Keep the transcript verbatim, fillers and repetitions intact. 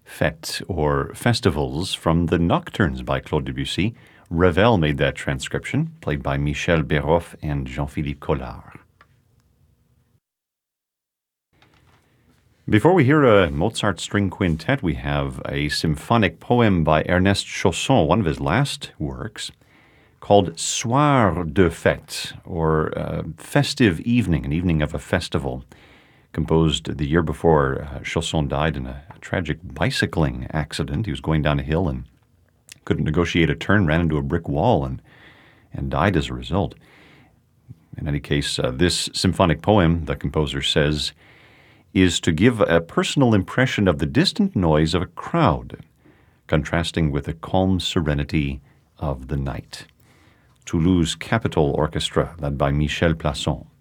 Fêtes, or festivals, from the Nocturnes by Claude Debussy. Ravel made that transcription, played by Michel Béroff and Jean-Philippe Collard. Before we hear a Mozart string quintet, we have a symphonic poem by Ernest Chausson, one of his last works, called Soir de Fête, or uh, Festive Evening, an evening of a festival, composed the year before uh, Chausson died in a, a tragic bicycling accident. He was going down a hill and couldn't negotiate a turn, ran into a brick wall, and, and died as a result. In any case, uh, this symphonic poem, the composer says, is to give a personal impression of the distant noise of a crowd, contrasting with the calm serenity of the night. Toulouse Capitol Orchestra, led by Michel Plasson.